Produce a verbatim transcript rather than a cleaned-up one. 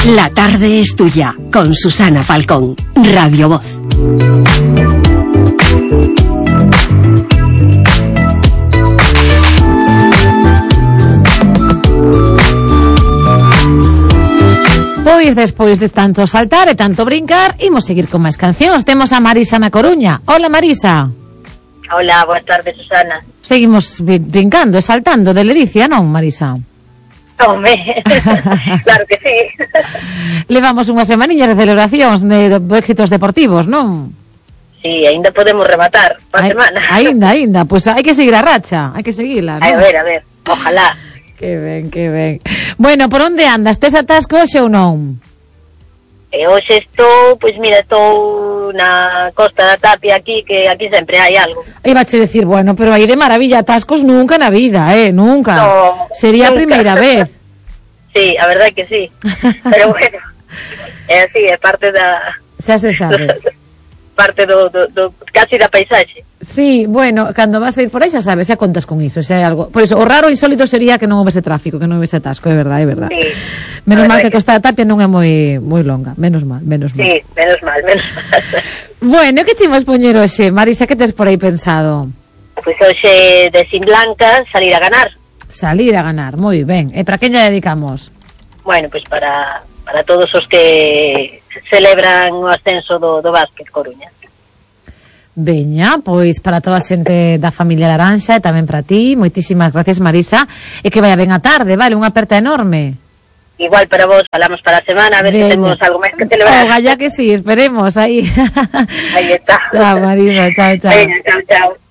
La tarde es tuya, con Susana Falcón, Radio Voz. Pois despois de tanto saltar e tanto brincar, imos seguir con máis cancións. Temos a Marisa na Coruña. Hola, Marisa. Hola, boas tardes, Susana. Seguimos brincando e saltando de ledicia, non, Marisa? Home, claro que sí. Levamos unhas semaniñas de celebracións de, de éxitos deportivos, non? Sí, ainda podemos rematar pa semana. Ainda, ainda, pois pues hai que seguir a racha, hai que seguila, non? A ver, a ver, ojalá. Que ben, que ben. Bueno, por onde andas? Tes atasco hoxe ou non? E hoxe estou, pois mira, estou na Costa da Tapia aquí, que aquí sempre hai algo. Ibache decir, bueno, pero aí de maravilla, atascos nunca na vida, eh, nunca. No, sería nunca. A primeira vez. Sí, a verdade que sí. Pero bueno, é así, é parte da... Xa se sabe. Parte do, do, do casi da paisaxe. Sí, bueno, cando vas a ir por aí xa sabes, xa contas con iso, xa é algo. Por iso, o raro e insólito sería que non houvese tráfico, que non houvese atasco, é verdade, é verdade. Sí, menos mal que a Costa da Tapia non é moi moi longa, menos mal, menos mal. Sí, menos mal, menos mal. Bueno, que chimos poñer hoxe, Marisa, que tes por aí pensado? Pois hoxe de Sin Blanca salir a ganar. Salir a ganar, moi ben. E para quen lle dedicamos? Bueno, pois para para todos os que celebran o ascenso do, do básquet Coruña. Veña, pois para toda a xente da familia Laranxa e tamén para ti, moitísimas gracias, Marisa, e que vaya ben a tarde, vale, unha aperta enorme. Igual para vos, falamos para a semana, a ver se temos algo máis que celebrar. Oga, ya que sí, esperemos, aí. Aí está. Chao, Marisa, chao, chao. Veña, chao, chao.